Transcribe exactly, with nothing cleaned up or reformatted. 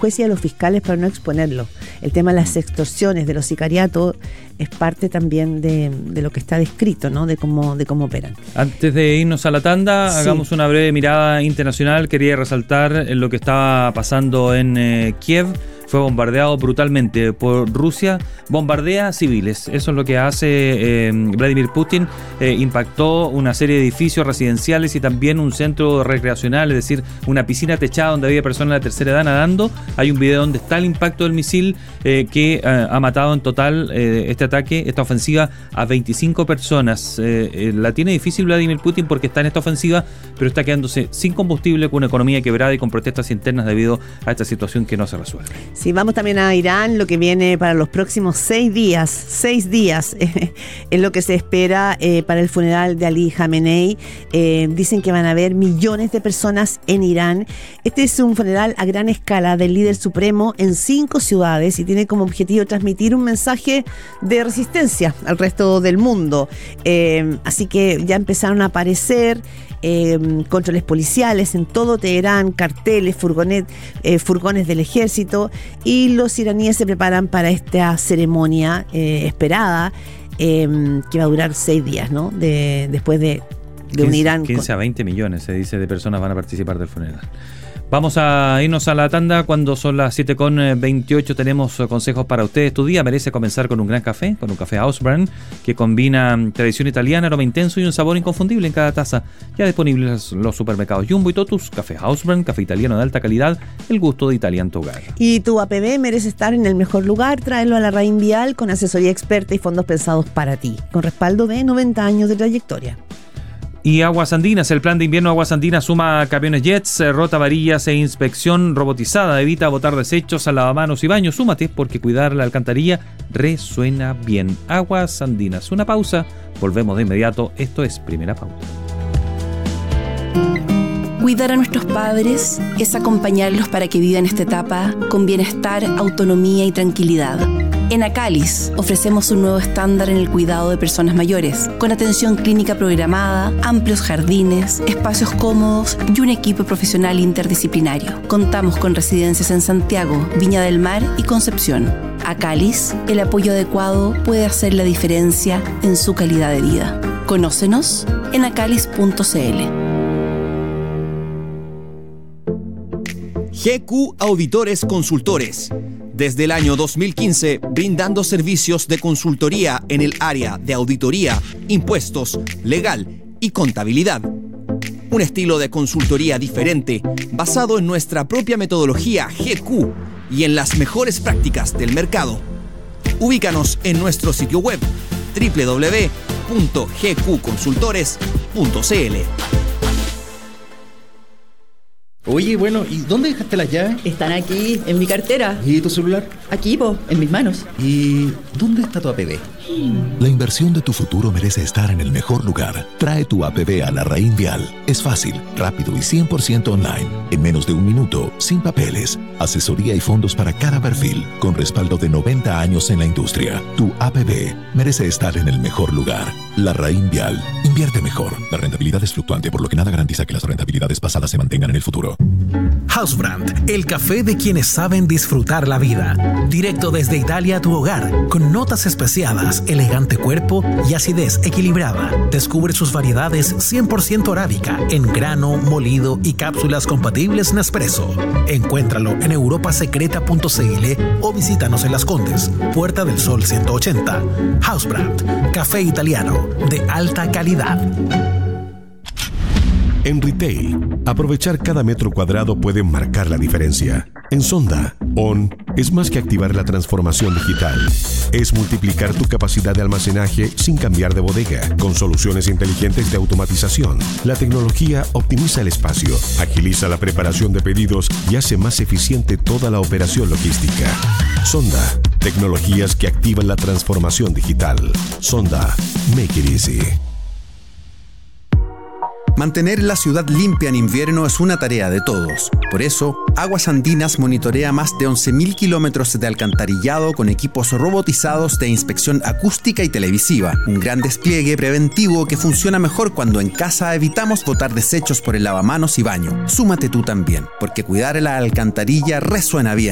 jueces y a los fiscales para no exponerlo. El tema de las extorsiones, de los sicariatos, es parte también de, de lo que está descrito, ¿no? De cómo, de cómo operan. Antes de irnos a la tanda, sí. hagamos una breve mirada internacional. Quería resaltar lo que estaba pasando en eh, Kiev. Fue bombardeado brutalmente por Rusia, bombardea civiles. Eso es lo que hace eh, Vladimir Putin. Eh, impactó una serie de edificios residenciales y también un centro recreacional, es decir, una piscina techada donde había personas de la tercera edad nadando. Hay un video donde está el impacto del misil eh, que eh, ha matado en total eh, este ataque, esta ofensiva, a veinticinco personas. Eh, eh, la tiene difícil Vladimir Putin porque está en esta ofensiva, pero está quedándose sin combustible, con una economía quebrada y con protestas internas debido a esta situación que no se resuelve. Sí, vamos también a Irán, lo que viene para los próximos seis días, seis días eh, es lo que se espera eh, para el funeral de Ali Khamenei. Eh, dicen que van a haber millones de personas en Irán. Este es un funeral a gran escala del líder supremo en cinco ciudades y tiene como objetivo transmitir un mensaje de resistencia al resto del mundo. Eh, así que ya empezaron a aparecer Eh, controles policiales en todo Teherán, carteles, furgonet, eh, furgones del ejército, y los iraníes se preparan para esta ceremonia eh, esperada eh, que va a durar seis días, ¿no? De, después de, de un Irán quince a veinte millones, se dice, de personas van a participar del funeral. Vamos a irnos a la tanda cuando son las siete con veintiocho. Tenemos consejos para ustedes. Tu día merece comenzar con un gran café, con un café Hausbrand, que combina tradición italiana, aroma intenso y un sabor inconfundible en cada taza. Ya disponibles en los supermercados Jumbo y Totus. Café Hausbrand, café italiano de alta calidad, el gusto de Italia en tu hogar. Y tu A P B merece estar en el mejor lugar. Tráelo a Larraín Vial con asesoría experta y fondos pensados para ti, con respaldo de noventa años de trayectoria. Y Aguas Andinas, el plan de invierno Aguas Andinas suma camiones jets, rota varillas e inspección robotizada. Evita botar desechos a lavamanos y baños. Súmate porque cuidar la alcantarilla resuena bien. Aguas Andinas. Una pausa, volvemos de inmediato. Esto es Primera Pauta. Cuidar a nuestros padres es acompañarlos para que vivan esta etapa con bienestar, autonomía y tranquilidad. En Acalis ofrecemos un nuevo estándar en el cuidado de personas mayores, con atención clínica programada, amplios jardines, espacios cómodos y un equipo profesional interdisciplinario. Contamos con residencias en Santiago, Viña del Mar y Concepción. Acalis, el apoyo adecuado puede hacer la diferencia en su calidad de vida. Conócenos en acalis punto c l. G Q Auditores Consultores. Desde el año dos mil quince, brindando servicios de consultoría en el área de auditoría, impuestos, legal y contabilidad. Un estilo de consultoría diferente, basado en nuestra propia metodología G Q y en las mejores prácticas del mercado. Ubícanos en nuestro sitio web doble u doble u doble u punto g q consultores punto c l. Oye, bueno, ¿y dónde dejaste las llaves? Están aquí, en mi cartera. ¿Y tu celular? Aquí, po, en mis manos. ¿Y dónde está tu A P B? La inversión de tu futuro merece estar en el mejor lugar. Trae tu A P B a Larraín Vial. Es fácil, rápido y cien por ciento online. En menos de un minuto, sin papeles. Asesoría y fondos para cada perfil, con respaldo de noventa años en la industria. Tu A P B merece estar en el mejor lugar. Larraín Vial. Invierte mejor. La rentabilidad es fluctuante, por lo que nada garantiza que las rentabilidades pasadas se mantengan en el futuro. Hausbrand, el café de quienes saben disfrutar la vida. Directo desde Italia a tu hogar, con notas especiadas, elegante cuerpo y acidez equilibrada. Descubre sus variedades cien por ciento arábica, en grano, molido y cápsulas compatibles Nespresso. Encuéntralo en europa secreta punto c l o visítanos en Las Condes, Puerta del Sol ciento ochenta. Hausbrand, café italiano de alta calidad. En retail, aprovechar cada metro cuadrado puede marcar la diferencia. En Sonda, On es más que activar la transformación digital. Es multiplicar tu capacidad de almacenaje sin cambiar de bodega, con soluciones inteligentes de automatización. La tecnología optimiza el espacio, agiliza la preparación de pedidos y hace más eficiente toda la operación logística. Sonda, tecnologías que activan la transformación digital. Sonda, make it easy. Mantener la ciudad limpia en invierno es una tarea de todos. Por eso, Aguas Andinas monitorea más de once mil kilómetros de alcantarillado con equipos robotizados de inspección acústica y televisiva. Un gran despliegue preventivo que funciona mejor cuando en casa evitamos botar desechos por el lavamanos y baño. Súmate tú también, porque cuidar la alcantarilla resuena bien.